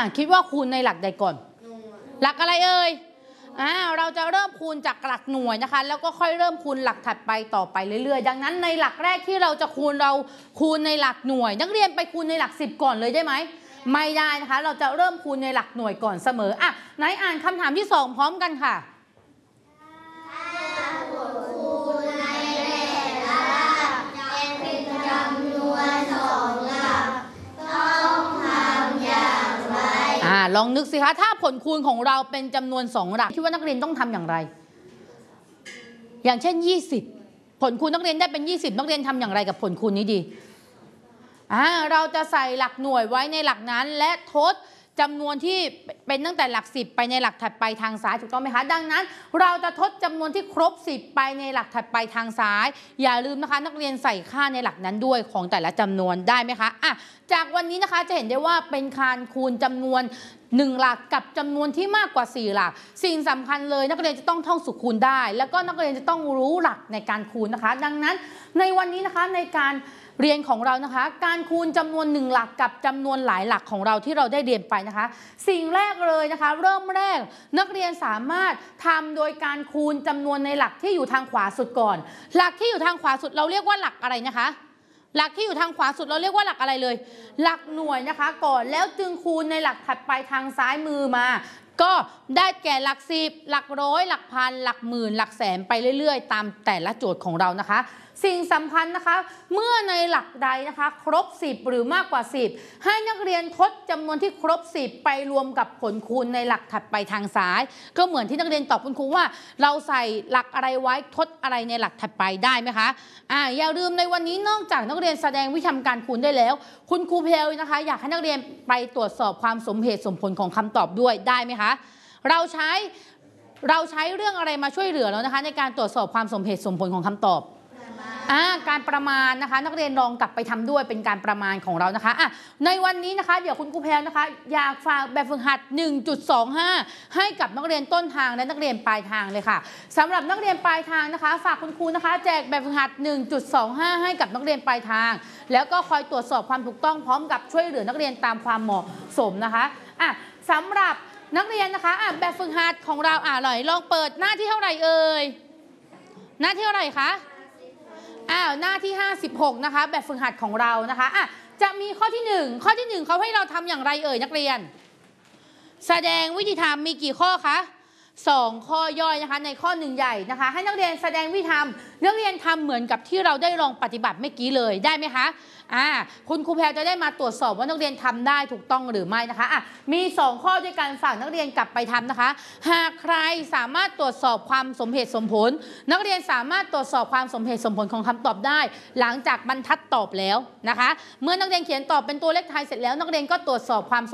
คิดว่าคูณในหลักใดก่อนหลักอะไรเอ่ยเราจะเริ่มคูณจากหลักหน่วยนะคะแล้วก็ค่อยเริ่มคูณหลักถัดไปต่อไปเรื่อยๆดังนั้นในหลักแรกที่เราจะคูณเราคูณในหลักหน่วยนักเรียนไปคูณในหลัก10ก่อนเลยได้ไหมไม่ได้นะคะเราจะเริ่มคูณในหลักหน่วยก่อนเสมอไหนอ่านคำถามที่2พร้อมกันค่ะลองนึกสิคะถ้าผลคูณของเราเป็นจำนวน2หลักคิดว่านักเรียนต้องทำอย่างไรอย่างเช่น20ผลคูณนักเรียนได้เป็น20นักเรียนทำอย่างไรกับผลคูณนี้ดีเราจะใส่หลักหน่วยไว้ในหลักนั้นและทดจำนวนที่เป็นตั้งแต่หลัก10ไปในหลักถัดไปทางซ้ายถูกต้องไหมคะดังนั้นเราจะทดจำนวนที่ครบ10ไปในหลักถัดไปทางซ้ายอย่าลืมนะคะนักเรียนใส่ค่าในหลักนั้นด้วยของแต่ละจำนวนได้ไหมคะจากวันนี้นะคะจะเห็นได้ว่าเป็นการคูณจำนวน1หลักกับจำนวนที่มากกว่า4หลักสิ่งสำคัญเลยนักเรียนจะต้องท่องสูตรคูณได้แล้วก็นักเรียนจะต้องรู้หลักในการคูณนะคะดังนั้นในวันนี้นะคะในการเรียนของเรานะคะการคูณจำนวน1หลักกับจำนวนหลายหลักของเราที่เราได้เรียนไปนะคะสิ่งแรกเลยนะคะเริ่มแรกนักเรียนสามารถทำโดยการคูณจำนวนในหลักที่อยู่ทางขวาสุดก่อนหลักที่อยู่ทางขวาสุดเราเรียกว่าหลักอะไรนะคะหลักที่อยู่ทางขวาสุดเราเรียกว่าหลักอะไรเลยหลักหน่วยนะคะก่อนแล้วจึงคูณในหลักถัดไปทางซ้ายมือมาก็ได้แก่หลัก10หลักร้อยหลักพันหลักหมื่นหลักแสนไปเรื่อยๆตามแต่ละโจทย์ของเรานะคะสิ่งสำคัญนะคะเมื่อในหลักใดนะคะครบ10หรือมากกว่า10ให้นักเรียนทดจำนวนที่ครบ10ไปรวมกับผลคูณในหลักถัดไปทางซ้ายก็เหมือนที่นักเรียนตอบคุณครูว่าเราใส่หลักอะไรไว้ทดอะไรในหลักถัดไปได้ไหมคะอย่าลืมในวันนี้นอกจากนักเรียนแสดงวิธีทำการคูณได้แล้วคุณครูเพลนะคะอยากให้นักเรียนไปตรวจสอบความสมเหตุสมผลของคำตอบด้วยได้ไหมคะเราใช้เรื่องอะไรมาช่วยเหลือแล้วนะคะในการตรวจสอบความสมเหตุสมผลของคำตอบการประมาณนะคะนักเรียนลองกลับไปทำด้วยเป็นการประมาณของเรานะคะในวันนี้นะคะเดี๋ยวคุณครูแพลนะคะอยากฝากแบบฝึกหัด 1.25 ให้กับนักเรียนต้นทางและนักเรียนปลายทางเลยค่ะสำหรับนักเรียนปลายทางนะคะฝากคุณครูนะคะแจกแบบฝึกหัด 1.25 ให้กับนักเรียนปลายทางแล้วก็คอยตรวจสอบความถูกต้องพร้อมกับช่วยเหลือนักเรียนตามความเหมาะสมนะคะสำหรับนักเรียนนะคะแบบฝึกหัดของเราลองเปิดหน้าที่เท่าไหร่เอ่ยหน้าที่เท่าไหร่คะหน้าที่56นะคะแบบฝึกหัดของเรานะคะจะมีข้อที่1เขาให้เราทำอย่างไรเอ่ยนักเรียนแสดงวิธีทำมีกี่ข้อคะ2ข้อย่อยนะคะในข้อ1ใหญ่นะคะให้นักเรียนแสดงวิธีทำนักเรียนทำเหมือนกับที่เราได้ลองปฏิบัติเมื่อกี้เลยได้ไหมคะคุณครูแพรจะได้มาตรวจสอบว่านักเรียนทำได้ถูกต้องหรือไม่นะคะมี2ข้อด้วยกันฝากนักเรียนกลับไปทำนะคะหากใครสามารถตรวจสอบความสมเหตุสมผลนักเรียนสามารถตรวจสอบความสมเหตุสมผลของคำตอบได้หลังจากบรรทัดตอบแล้วนะคะเมื่อนักเรียนเขียนตอบเป็นตัวเลขไทยเสร็จแล้วนักเรียนก็ตรวจสอบความ